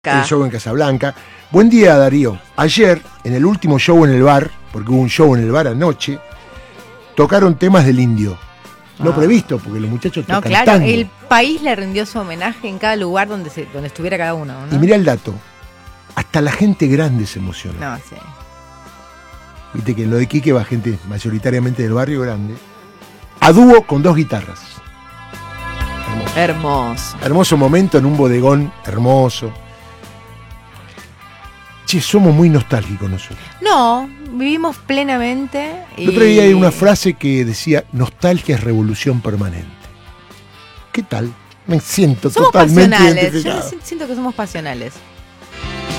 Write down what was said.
El show en Casablanca. Buen día, Darío. Ayer, en el último show en el bar, porque hubo un show en el bar anoche, tocaron temas del Indio. No previsto, porque los muchachos tocan claro, tango. el país le rindió su homenaje en cada lugar donde estuviera cada uno, ¿no? Y mirá el dato. Hasta la gente grande se emocionó. No, sí. Viste que en lo de Quique va gente mayoritariamente del barrio grande. A dúo con 2 guitarras. Hermoso. Hermoso momento en un bodegón hermoso. Che, somos muy nostálgicos nosotros. No, vivimos plenamente. El otro día hay una frase que decía: nostalgia es revolución permanente. ¿Qué tal? Me siento Somos totalmente pasionales. identificado. Yo siento que somos pasionales.